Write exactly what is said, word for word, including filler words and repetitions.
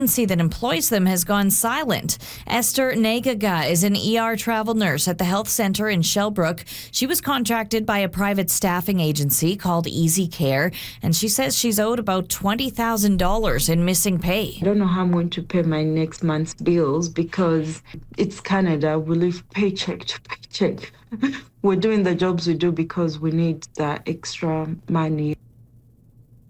agency that employs them has gone silent. Esther Nagaga is an E R travel nurse at the health center in Shellbrook. She was contracted by a private staffing agency called Easy Care, and she says she's owed about twenty thousand dollars in missing pay. I don't know how I'm going to pay my next month's bills because it's Canada. We live paycheck to paycheck. We're doing the jobs we do because we need that extra money.